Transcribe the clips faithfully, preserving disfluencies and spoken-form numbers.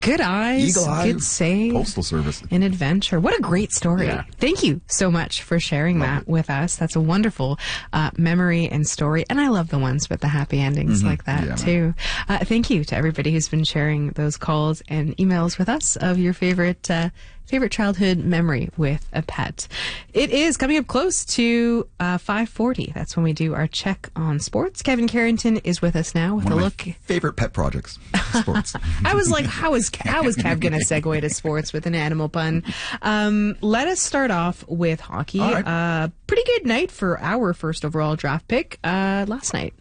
Good eyes. Eagle eye. Good save. Postal Service. An adventure. What a great story. Yeah. Thank you so much for sharing Love that it. with us. That's a wonderful uh, memory and story. And I love the ones with the happy endings Mm-hmm. like that, Yeah, too. Uh, thank you to everybody who's been sharing those calls and emails with us of your favorite uh, favorite childhood memory with a pet. It is coming up close to uh, five forty. That's when we do our check on sports. Kevin Carrington is with us now with One a of my look. favorite pet projects, sports. I was like, how is how is Kev going to segue to sports with an animal pun? Um, let us start off with hockey. All right. Uh, pretty good night for our first overall draft pick uh, last night.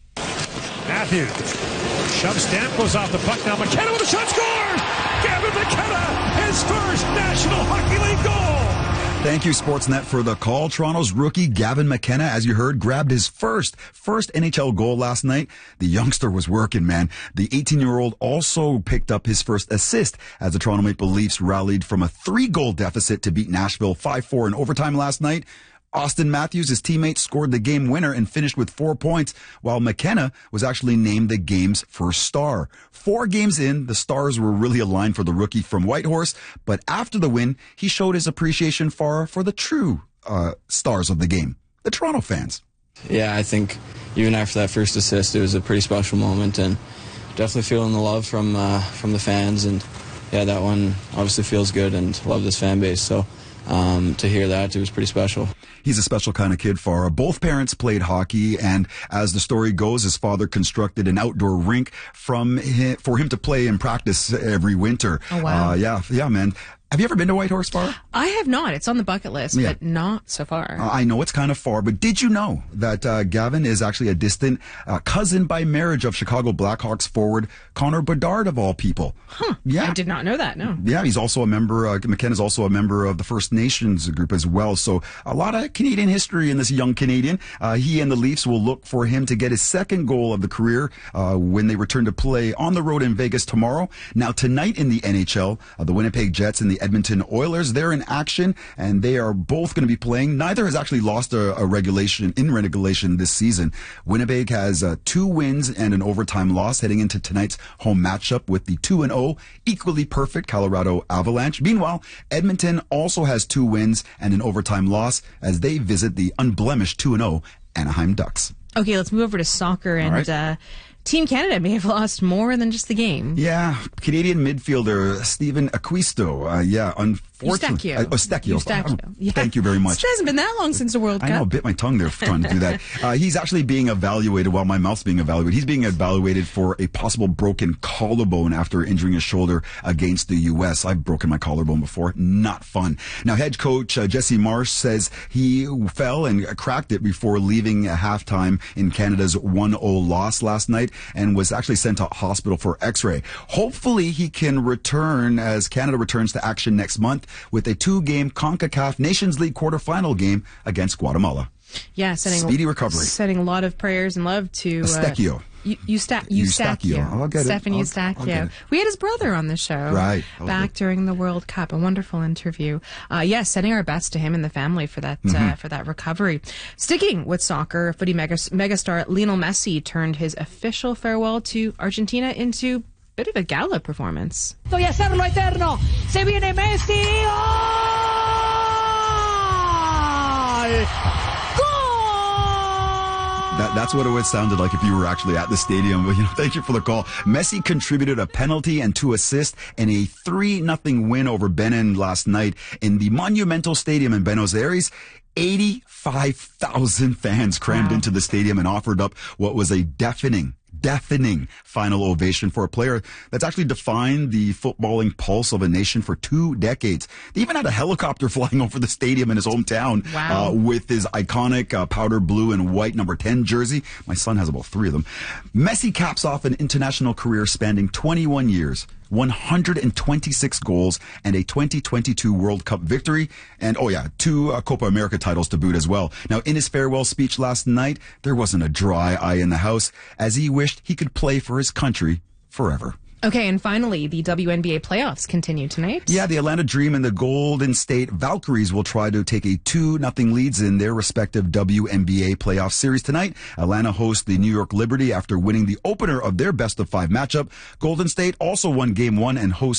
Matthews shoves Stamkos off the puck. Now McKenna with a shot, scores! Gavin McKenna, his first National Hockey League goal! Thank you, Sportsnet, for the call. Toronto's rookie, Gavin McKenna, as you heard, grabbed his first, first N H L goal last night. The youngster was working, man. The eighteen-year-old also picked up his first assist as the Toronto Maple Leafs rallied from a three-goal deficit to beat Nashville five four in overtime last night. Austin Matthews, his teammate, scored the game winner and finished with four points, while McKenna was actually named the game's first star. Four games in, the stars were really aligned for the rookie from Whitehorse, but after the win, he showed his appreciation for, for the true uh, stars of the game, the Toronto fans. Yeah, I think even after that first assist, it was a pretty special moment, and definitely feeling the love from uh, from the fans, and yeah, that one obviously feels good, and love this fan base, so um, to hear that, it was pretty special. He's a special kind of kid, Farah. Both parents played hockey, and as the story goes, his father constructed an outdoor rink from him, for him to play and practice every winter. Oh, wow. Uh, yeah, yeah, man. Have you ever been to Whitehorse, Farah? I have not. It's on the bucket list, Yeah. but not so far. Uh, I know it's kind of far, but did you know that uh, Gavin is actually a distant uh, cousin by marriage of Chicago Blackhawks forward Connor Bedard, of all people? Huh. Yeah. I did not know that, no. Yeah, he's also a member, uh, McKenna's also a member of the First Nations group as well. So a lot of Canadian history in this young Canadian. Uh, he and the Leafs will look for him to get his second goal of the career uh, when they return to play on the road in Vegas tomorrow. Now, tonight in the N H L, uh, the Winnipeg Jets and the Edmonton Oilers, they're in action, and they are both going to be playing. Neither has actually lost a, a regulation in regulation this season. Winnipeg has uh, two wins and an overtime loss heading into tonight's home matchup with the two and oh equally perfect Colorado Avalanche. Meanwhile, Edmonton also has two wins and an overtime loss as they visit the unblemished two and oh Anaheim Ducks. Okay, let's move over to soccer, and right. uh, Team Canada may have lost more than just the game. Yeah, Canadian midfielder Steven Acquisto. Uh, yeah, unfortunately. Eustachio. Uh, Eustachio. Eustachio. Yeah. Thank you very much. It hasn't been that long since the World I Cup. know, bit my tongue there trying to do that. Uh, he's actually being evaluated while my mouth's being evaluated. He's being evaluated for a possible broken collarbone after injuring his shoulder against the U S. I've broken my collarbone before. Not fun. Now, head coach uh, Jesse Marsh says he fell and cracked it before leaving at halftime in Canada's one oh loss last night and was actually sent to hospital for x-ray. Hopefully he can return as Canada returns to action next month with a two-game CONCACAF Nations League quarterfinal game against Guatemala. Yeah, sending Speedy recovery. Sending a lot of prayers and love to uh, Eustachio. Eu- Eusta- Eustachio. Eustachio. I'll get it. Stefan I'll- I'll Eustachio. get it. We had his brother on the show. Right. Back Okay. during the World Cup. A wonderful interview. Uh, yes, yeah, sending our best to him and the family for that Mm-hmm. uh, for that recovery. Sticking with soccer, footy mega- megastar Lionel Messi turned his official farewell to Argentina into a bit of a gala performance. Y hacerlo eterno. Se viene Messi. ¡Gol! That, that's what it would sounded like if you were actually at the stadium. But, you know, thank you for the call. Messi contributed a penalty and two assists in a three nothing win over Benin last night in the Monumental Stadium in Buenos Aires. eighty-five thousand fans crammed Wow. into the stadium and offered up what was a deafening deafening final ovation for a player that's actually defined the footballing pulse of a nation for two decades. They even had a helicopter flying over the stadium in his hometown Wow. uh, with his iconic uh, powder blue and white number ten jersey. My son has about three of them. Messi caps off an international career spanning twenty-one years, one hundred twenty-six goals, and a twenty twenty-two World Cup victory. And, oh yeah, two uh, Copa America titles to boot as well. Now, in his farewell speech last night, there wasn't a dry eye in the house as he wished he could play for his country forever. Okay, and finally, the W N B A playoffs continue tonight. Yeah, the Atlanta Dream and the Golden State Valkyries will try to take a two nothing leads in their respective W N B A playoff series tonight. Atlanta hosts the New York Liberty after winning the opener of their best of five matchup. Golden State also won game one and hosts